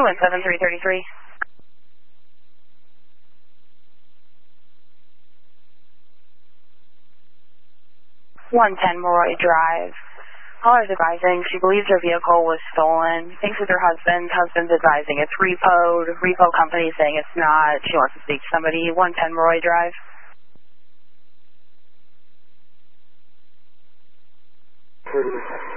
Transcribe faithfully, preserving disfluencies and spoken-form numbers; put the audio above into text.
one seven three three three. one ten Roy Drive. Caller's advising she believes her vehicle was stolen. Thinks with her husband. Husband's advising it's repoed. Repo company saying it's not. She wants to speak to somebody. one ten Roy Drive. thirty.